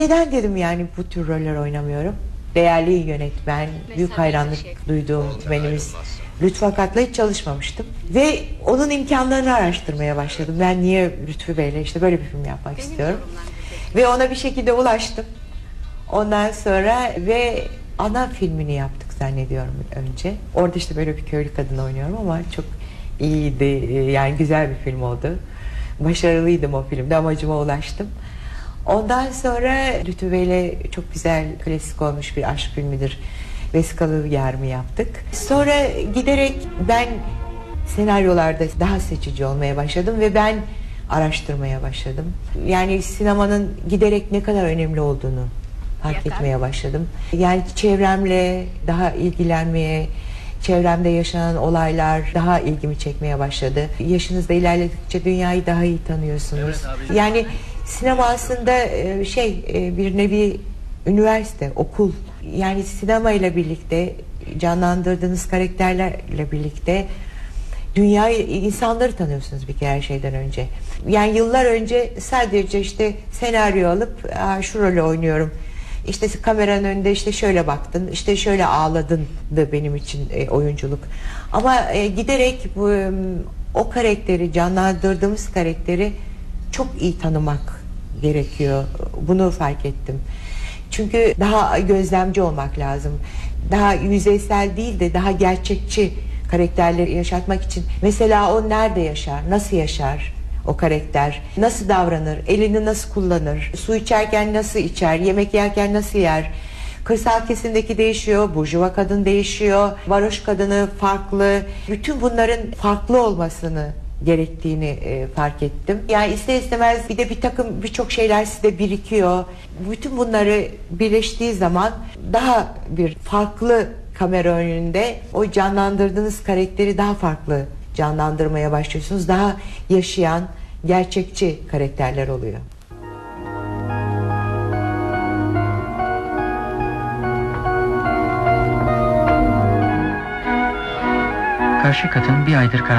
Neden dedim yani bu tür roller oynamıyorum. Değerli yönetmen, büyük hayranlık duyduğum yönetmenimiz Lütfü Akat'la hiç çalışmamıştım. Ve onun imkanlarını araştırmaya başladım. Ben niye Lütfü Bey'le işte böyle bir film yapmak istiyorum. Ve ona bir şekilde ulaştım. Ondan sonra ve ana filmini yaptık zannediyorum önce. Orada işte böyle bir köylü kadın oynuyorum ama çok iyiydi. Yani güzel bir film oldu. Başarılıydım o filmde, amacıma ulaştım. Ondan sonra Lütfü Bey'le çok güzel klasik olmuş bir aşk filmidir Vesikalı Yer mi yaptık. Sonra giderek ben senaryolarda daha seçici olmaya başladım ve ben araştırmaya başladım. Yani sinemanın giderek ne kadar önemli olduğunu fark etmeye başladım. Yani çevremle daha ilgilenmeye, çevremde yaşanan olaylar daha ilgimi çekmeye başladı. Yaşınızda ilerledikçe dünyayı daha iyi tanıyorsunuz. Evet, yani sinema aslında bir nevi üniversite, okul. Yani sinema ile birlikte canlandırdığınız karakterlerle birlikte dünyayı, insanları tanıyorsunuz bir kere her şeyden önce. Yani yıllar önce sadece işte senaryo alıp şu rolü oynuyorum. İşte kameranın önünde işte şöyle baktın, işte şöyle ağladın da benim için oyunculuk. Ama giderek o karakteri, canlandırdığımız karakteri çok iyi tanımak gerekiyor. Bunu fark ettim. Çünkü daha gözlemci olmak lazım. Daha yüzeysel değil de daha gerçekçi karakterleri yaşatmak için. Mesela o nerede yaşar, nasıl yaşar o karakter, nasıl davranır, elini nasıl kullanır, su içerken nasıl içer, yemek yerken nasıl yer. Kırsal kesimdeki değişiyor, burjuva kadın değişiyor, varoş kadını farklı. Bütün bunların farklı olmasını gerektiğini fark ettim. Yani ister istemez bir de birçok şeyler sizde birikiyor. Bütün bunları birleştiği zaman daha bir farklı kamera önünde o canlandırdığınız karakteri daha farklı canlandırmaya başlıyorsunuz. Daha yaşayan, gerçekçi karakterler oluyor. Karşı kadın bir aydır